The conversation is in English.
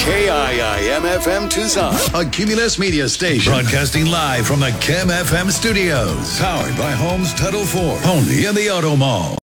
KIIM-FM Tucson, a Cumulus Media station. Broadcasting live from the KIM FM studios. Powered by Holmes Title Ford. Only in the Auto Mall.